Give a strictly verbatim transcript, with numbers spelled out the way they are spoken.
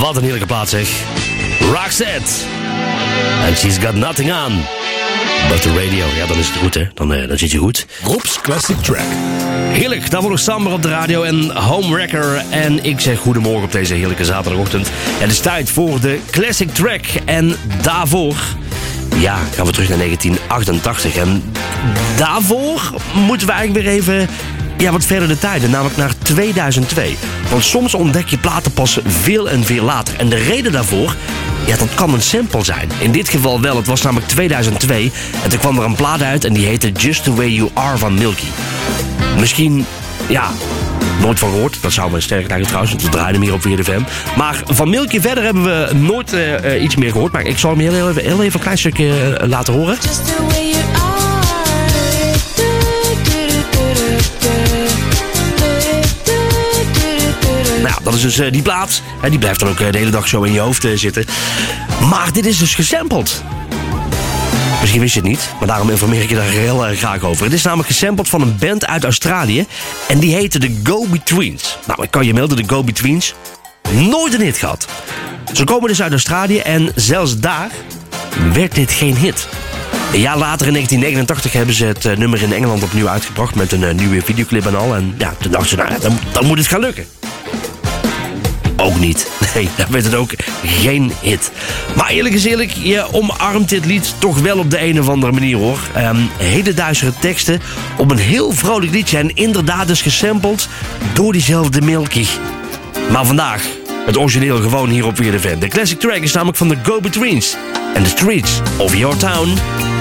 Wat een heerlijke plaats zeg. Roxette. And she's got nothing on. But the radio, ja dan is het goed hè. Dan, uh, dan zit je goed. Rob's Classic Track. Heerlijk, daarvoor nog Samber op de radio en Homewrecker. En ik zeg goedemorgen op deze heerlijke zaterdagochtend. Het is tijd voor de Classic Track. En daarvoor, ja, gaan we terug naar negentien achtentachtig. En daarvoor moeten we eigenlijk weer even, ja, wat verder de tijden. Namelijk naar tweeduizend twee. Want soms ontdek je platen pas veel en veel later. En de reden daarvoor, ja, dat kan een sample zijn. In dit geval wel, het was namelijk tweeduizend twee. En toen kwam er een plaat uit en die heette Just The Way You Are van Milky. Misschien, ja, nooit van gehoord. Dat zou me sterk lijken trouwens, want we draaien hem hier op W D F M. Maar van Milky verder hebben we nooit uh, uh, iets meer gehoord. Maar ik zal hem heel, heel, even, heel even een klein stukje uh, laten horen. Just the way you are. Nou, dat is dus uh, die plaat. Hè, die blijft dan ook uh, de hele dag zo in je hoofd uh, zitten. Maar dit is dus gesampled. Misschien wist je het niet, maar daarom informeer ik je daar heel uh, graag over. Het is namelijk gesampled van een band uit Australië. En die heette de Go-Betweens. Nou, ik kan je melden, de Go-Betweens. Nooit een hit gehad. Ze komen dus uit Australië en zelfs daar werd dit geen hit. Een jaar later, in negentien negenentachtig, hebben ze het uh, nummer in Engeland opnieuw uitgebracht met een uh, nieuwe videoclip en al. En ja, toen dachten ze, nou, dan, dan moet het gaan lukken. Ook niet. Nee, dan werd het ook geen hit. Maar eerlijk is eerlijk, je omarmt dit lied toch wel op de een of andere manier hoor. Um, hele duistere teksten op een heel vrolijk liedje. En inderdaad dus gesampled door diezelfde Milky. Maar vandaag, het origineel gewoon hier op W D F M. De classic track is namelijk van de Go-Betweens. And the Streets of Your Town.